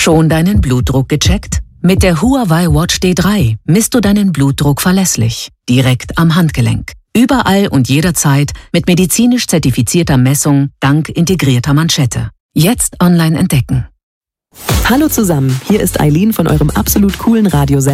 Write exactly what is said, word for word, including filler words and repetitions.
Schon deinen Blutdruck gecheckt? Mit der Huawei Watch D drei misst du deinen Blutdruck verlässlich, direkt am Handgelenk. Überall und jederzeit mit medizinisch zertifizierter Messung dank integrierter Manschette. Jetzt online entdecken. Hallo zusammen, hier ist Eileen von eurem absolut coolen Radiosender.